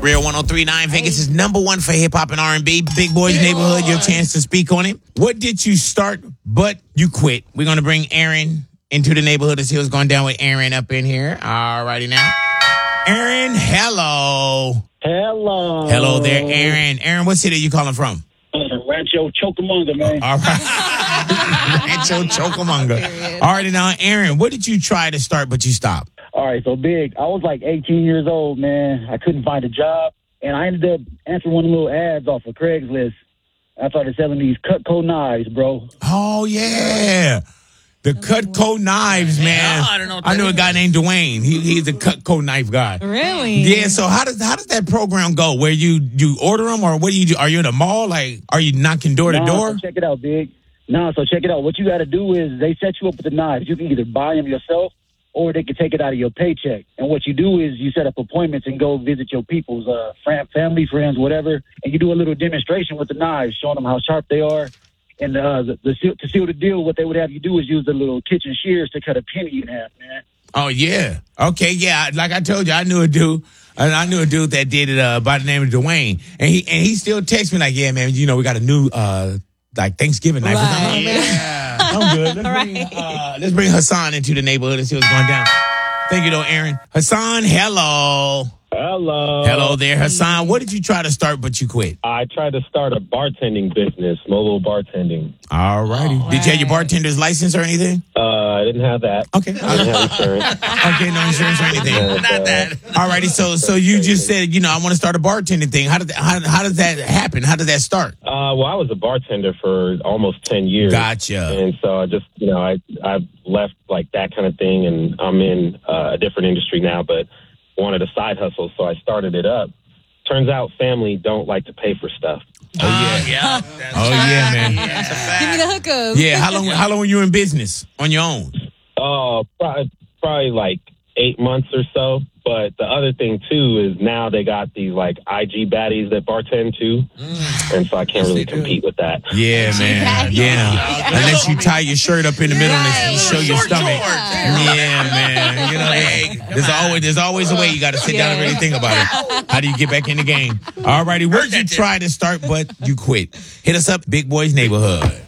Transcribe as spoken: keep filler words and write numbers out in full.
Real one oh three point nine Vegas is number one for hip hop and R and B. Big Boys Neighborhood, your chance to speak on it. What did you start, but you quit? We're going to bring Aaron into the neighborhood to see what's going down with Aaron up in here. All righty now. Aaron, hello. Hello. Hello there, Aaron. Aaron, what city are you calling from? Rancho Chocamanga, man. All right. Rancho Chocamanga. All righty now, Aaron, what did you try to start, but you stopped? All right, so big. I was like eighteen years old, man. I couldn't find a job, and I ended up answering one of the little ads off of Craigslist. I started selling these Cutco knives, bro. Oh, yeah. The Cutco knives, man. Yeah, I don't know what I that knew a is. guy named Dwayne. He, he's a Cutco knife guy. Really? Yeah, so how does how does that program go? Where you, you order them, or what do you do? Are you in a mall? Like, are you knocking door to Nah, door? so check it out, big. No, so check it out. What you got to do is they set you up with the knives. You can either buy them yourself, or they can take it out of your paycheck. And what you do is you set up appointments and go visit your people's uh, fam- family, friends, whatever, and you do a little demonstration with the knives, showing them how sharp they are. And uh, the, the, to seal the deal, what they would have you do is use the little kitchen shears to cut a penny in half, man. Oh, yeah. Okay, yeah. Like I told you, I knew a dude. I I knew a dude that did it uh, by the name of Dwayne. And he and he still texts me like, yeah, man, you know, we got a new, uh, like, Thanksgiving knife. Right. I'm like, Yeah. I'm good. Let's, bring, uh, let's bring Hassan into the neighborhood and see what's going down. Thank you, though, Aaron. Hassan, hello. Hello. Hello there, Hassan. What did you try to start, but you quit? I tried to start a bartending business, mobile bartending. All righty. Oh, Did you have your right. bartender's license or anything? Uh, I didn't have that. Okay. I didn't have insurance. Okay, no insurance or anything. And, Not uh, that. All righty. So, so you just said, you know, I want to start a bartending thing. How did that, how, how does that happen? How did that start? Uh, well, I was a bartender for almost ten years. Gotcha. And so I just, you know, I I left like that kind of thing, and I'm in uh, a different industry now, but wanted a side hustle, so I started it up. Turns out family don't like to pay for stuff. Oh yeah. Yeah. That's Oh yeah, man. That's a fact. Give me the hookup. Yeah. How long? How long were you in business on your own? Oh, probably, probably like eight months or so. But the other thing, too, is now they got these, like, I G baddies that bartend, too. Mm. And so I can't really compete with that. Yeah, man. Yeah. Unless you tie your shirt up in the middle and you show your Short stomach. shorts. Yeah, man. You know, there's, there's always there's always a way. You got to sit down and really think about it. How do you get back in the game? All righty. What did you try to start, but you quit? Hit us up, Big Boys Neighborhood.